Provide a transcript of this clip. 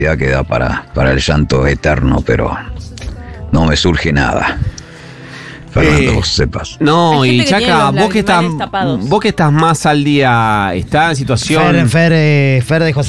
queda para el llanto eterno, pero no me surge nada. Fernando, vos sepas. No, Hay y gente que tiene Chaca, los lagrimales tapados. vos que estás más al día, ¿está en situación? Fer de José